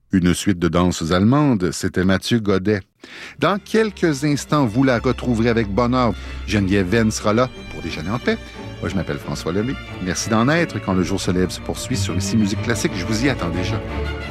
Une suite de danses allemandes, c'était Mathieu Godet. Dans quelques instants, vous la retrouverez avec bonheur. Geneviève Venn sera là pour déjeuner en paix. Moi, je m'appelle François Lemay. Merci d'en être. Quand le jour se lève se poursuit sur Ici Musique Classique, je vous y attends déjà.